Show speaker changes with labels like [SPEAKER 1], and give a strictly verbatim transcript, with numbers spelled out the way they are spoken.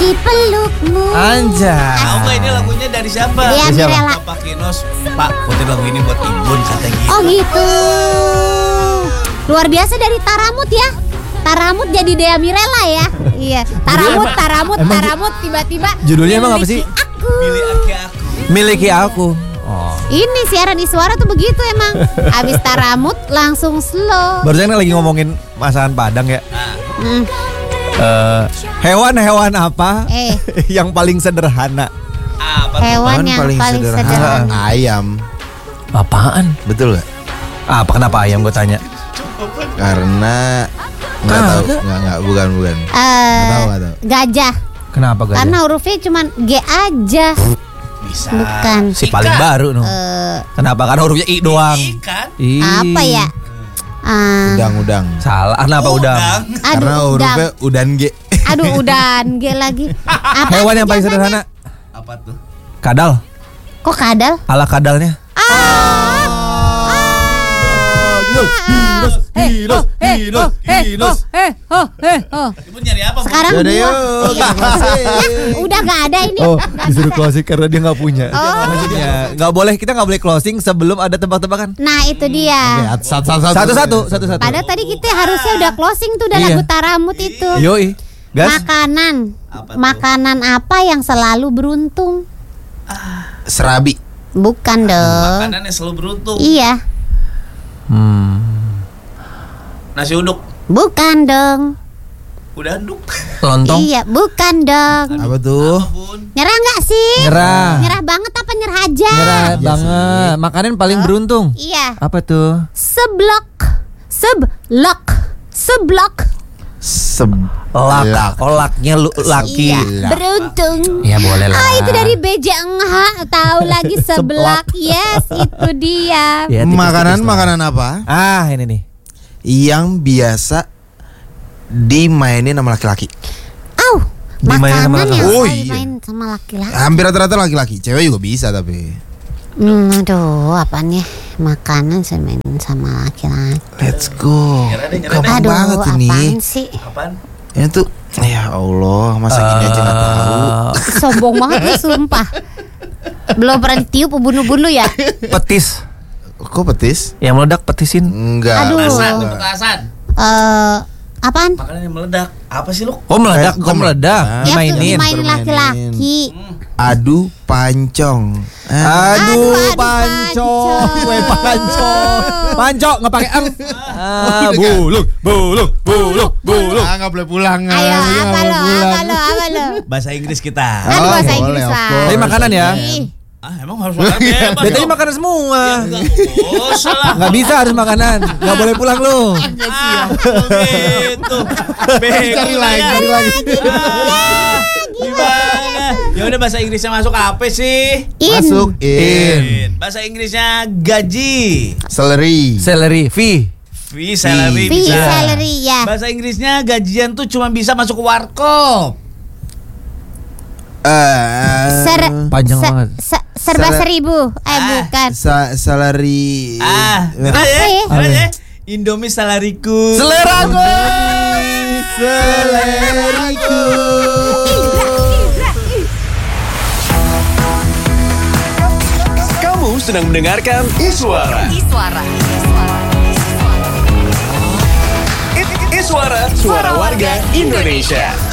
[SPEAKER 1] di pelukmu.
[SPEAKER 2] Anjay.
[SPEAKER 3] Tahu nggak ini lagunya dari siapa?
[SPEAKER 1] Dia Mirella.
[SPEAKER 3] Bapak Kinos, Pak, putar lagu ini buat Ibun kata gitu.
[SPEAKER 1] Oh gitu. Luar biasa dari Taramut ya. Taramut jadi Dea Mirella ya. Iya. Taramut, Taramut,
[SPEAKER 2] emang-
[SPEAKER 1] Taramut tiba-tiba.
[SPEAKER 2] Judulnya emang apa sih?
[SPEAKER 1] Aku.
[SPEAKER 3] Milih aki aku.
[SPEAKER 2] Miliki aku. Oh.
[SPEAKER 1] Ini siaran Iswara tuh begitu emang. Abis Taramut langsung slow.
[SPEAKER 2] Barusan lagi ngomongin masakan Padang ya.
[SPEAKER 1] Hmm.
[SPEAKER 2] Eh, hewan-hewan apa
[SPEAKER 1] Eh.
[SPEAKER 2] yang paling sederhana?
[SPEAKER 3] Apa tuh?
[SPEAKER 1] Hewan yang paling, sederhana.
[SPEAKER 4] Ayam.
[SPEAKER 2] Apaan?
[SPEAKER 4] Betul gak?
[SPEAKER 2] Apa kenapa ayam gue tanya?
[SPEAKER 4] Karena nggak tahu, nggak nggak bukan bukan.
[SPEAKER 1] Eh,
[SPEAKER 4] Nggak tahu, nggak tahu.
[SPEAKER 1] Gajah.
[SPEAKER 2] Kenapa gajah?
[SPEAKER 1] Karena hurufnya cuma G aja.
[SPEAKER 3] Bisa.
[SPEAKER 1] Bukan.
[SPEAKER 2] Si paling
[SPEAKER 3] Ikan.
[SPEAKER 2] baru no.
[SPEAKER 1] Eh,
[SPEAKER 2] Kenapa? Karena hurufnya I doang.
[SPEAKER 3] Ikan.
[SPEAKER 2] I.
[SPEAKER 1] apa ya? Ah,
[SPEAKER 4] Udang-udang.
[SPEAKER 2] Salah. Kenapa udang?
[SPEAKER 3] Udang.
[SPEAKER 4] Karena
[SPEAKER 1] aduh, udang.
[SPEAKER 4] hurufnya udan G.
[SPEAKER 1] Aduh, udan G lagi. Apa
[SPEAKER 2] Hewan
[SPEAKER 1] sih
[SPEAKER 2] yang paling
[SPEAKER 1] biasanya?
[SPEAKER 2] sederhana?
[SPEAKER 3] Apa tuh?
[SPEAKER 2] Kadal.
[SPEAKER 1] Kok kadal?
[SPEAKER 2] Ala kadalnya.
[SPEAKER 1] Hilos, hilos, hilos, eh, oh, eh, oh.
[SPEAKER 3] Ibun nyari apa? Bu?
[SPEAKER 1] Sekarang
[SPEAKER 4] Yaudah
[SPEAKER 1] gua.
[SPEAKER 4] yuk,
[SPEAKER 1] Iya.
[SPEAKER 4] kita closing.
[SPEAKER 1] Udah gak ada ini.
[SPEAKER 2] Oh,
[SPEAKER 1] Nggak
[SPEAKER 2] disuruh
[SPEAKER 1] ada.
[SPEAKER 2] closing karena dia nggak punya.
[SPEAKER 1] Oh.
[SPEAKER 2] Maksudnya nggak boleh, kita nggak boleh closing sebelum ada tebak-tebakan.
[SPEAKER 1] Nah itu dia.
[SPEAKER 4] Oke, satu-satu.
[SPEAKER 2] Satu-satu, satu-satu.
[SPEAKER 1] Padahal tadi kita harusnya udah closing tuh udah
[SPEAKER 2] Iya.
[SPEAKER 1] lagu Taramut itu.
[SPEAKER 2] Yoi. Gas.
[SPEAKER 1] Makanan.
[SPEAKER 3] Apa tuh?
[SPEAKER 1] Makanan apa yang selalu beruntung?
[SPEAKER 4] Serabi.
[SPEAKER 1] Bukan dong.
[SPEAKER 3] Makanan yang selalu beruntung.
[SPEAKER 1] Iya.
[SPEAKER 2] Hmm.
[SPEAKER 3] Nasi uduk.
[SPEAKER 1] Bukan dong.
[SPEAKER 3] Udah uduk.
[SPEAKER 2] Lontong.
[SPEAKER 1] Iya, bukan dong.
[SPEAKER 4] Apa tuh?
[SPEAKER 3] Bun.
[SPEAKER 1] Nyerah nggak sih?
[SPEAKER 2] Nyerah.
[SPEAKER 1] Nyerah banget apa nyerah aja?
[SPEAKER 2] Nyerah banget. Makanan paling beruntung.
[SPEAKER 1] Iya.
[SPEAKER 2] Apa tuh?
[SPEAKER 1] Seblok. Seblok. Seblok.
[SPEAKER 4] Seblak.
[SPEAKER 2] Lak. Oh, laknya lu, laki.
[SPEAKER 1] Iya, beruntung.
[SPEAKER 2] Ya boleh lah.
[SPEAKER 1] Ah itu dari B J Engha. Tahu lagi seblak. Yes, itu dia.
[SPEAKER 2] Ya, tipis-tipis
[SPEAKER 4] Makanan
[SPEAKER 2] lah.
[SPEAKER 4] makanan apa
[SPEAKER 2] Ah, ini nih.
[SPEAKER 4] yang biasa dimainin sama laki-laki?
[SPEAKER 1] Au,
[SPEAKER 2] Dimainin sama
[SPEAKER 1] makanan yang
[SPEAKER 4] laki-laki. Oh,
[SPEAKER 1] selalu
[SPEAKER 4] iya.
[SPEAKER 1] main sama laki-laki.
[SPEAKER 4] Hampir rata-rata laki-laki. Cewek juga bisa tapi.
[SPEAKER 1] Hmm, aduh, apaan ya? Makanan saya main sama laki-laki.
[SPEAKER 4] Let's go.
[SPEAKER 3] Nyerah deh, nyerah deh.
[SPEAKER 4] Gampang
[SPEAKER 1] Aduh,
[SPEAKER 4] banget ini.
[SPEAKER 1] apaan sih?
[SPEAKER 3] Apaan?
[SPEAKER 4] Ini tuh ya Allah, masa gini aja nggak tahu.
[SPEAKER 2] Eh,
[SPEAKER 1] Sombong banget lu, sumpah. Belum pernah ditiup ubun-ubun lu ya?
[SPEAKER 2] petis.
[SPEAKER 4] Kok petis?
[SPEAKER 2] Yang meledak petisin.
[SPEAKER 4] Enggak.
[SPEAKER 1] Aduh.
[SPEAKER 3] Petasan,
[SPEAKER 4] enggak.
[SPEAKER 3] petasan.
[SPEAKER 1] Eh, apaan?
[SPEAKER 3] Makanan yang meledak. Apa sih lu?
[SPEAKER 2] Oh meledak,
[SPEAKER 4] Eh,
[SPEAKER 2] kok meledak?
[SPEAKER 4] meledak.
[SPEAKER 1] Ya, tuh
[SPEAKER 2] Dimainin.
[SPEAKER 1] dimainin laki-laki.
[SPEAKER 4] Adu pancong.
[SPEAKER 2] Aduh,
[SPEAKER 1] Aduh, aduh,
[SPEAKER 2] pancong,
[SPEAKER 1] pancong.
[SPEAKER 2] gue pancong, pancong nggak pakai eng. Ah, buluk, buluk, buluk, buluk.
[SPEAKER 4] Ah, nggak boleh pulang.
[SPEAKER 1] Ayo,
[SPEAKER 4] ah,
[SPEAKER 1] apa
[SPEAKER 4] nggak
[SPEAKER 1] lo?
[SPEAKER 4] boleh pulang.
[SPEAKER 1] Apa lo? Apa lo?
[SPEAKER 3] Bahasa Inggris kita.
[SPEAKER 1] Aduh,
[SPEAKER 4] Oh,
[SPEAKER 1] bahasa
[SPEAKER 4] boleh,
[SPEAKER 1] Inggris
[SPEAKER 4] of
[SPEAKER 1] lah.
[SPEAKER 4] course.
[SPEAKER 2] Tapi makanan ya.
[SPEAKER 1] Ih,
[SPEAKER 3] Ah, emang harus makan bebas.
[SPEAKER 2] Dia tadi
[SPEAKER 3] dong.
[SPEAKER 2] makanan semua.
[SPEAKER 3] Ya, enggak usah lah.
[SPEAKER 2] Nggak bisa harus makanan. Nggak boleh pulang lu.
[SPEAKER 3] Ah, begitu. Bego
[SPEAKER 4] Cari
[SPEAKER 3] lah
[SPEAKER 4] lagi,
[SPEAKER 3] ya.
[SPEAKER 4] cari lagi.
[SPEAKER 3] Ah, gimana? Ya udah bahasa Inggrisnya masuk apa sih?
[SPEAKER 1] In.
[SPEAKER 4] Masuk in.
[SPEAKER 3] Bahasa Inggrisnya gaji.
[SPEAKER 4] Celery.
[SPEAKER 2] Celery, fee.
[SPEAKER 3] Fee salary
[SPEAKER 1] Fee
[SPEAKER 3] bisa.
[SPEAKER 1] salary ya.
[SPEAKER 3] Bahasa Inggrisnya gajian tuh cuma bisa masuk ke warkop.
[SPEAKER 4] Eh,
[SPEAKER 1] Ser,
[SPEAKER 2] Panjang
[SPEAKER 1] se-
[SPEAKER 2] banget.
[SPEAKER 1] se- serba
[SPEAKER 4] Sel-
[SPEAKER 1] seribu. Eh
[SPEAKER 3] Ah.
[SPEAKER 1] bukan.
[SPEAKER 4] sa- salary.
[SPEAKER 3] Ah,
[SPEAKER 4] Eh,
[SPEAKER 3] apa ya?
[SPEAKER 1] ya?
[SPEAKER 3] Apa ya? Indomie salariku.
[SPEAKER 2] Selera gue.
[SPEAKER 4] Seleriku.
[SPEAKER 5] Kamu sedang mendengarkan Iswara.
[SPEAKER 6] Iswara.
[SPEAKER 5] I- I- Iswara, suara warga Indonesia.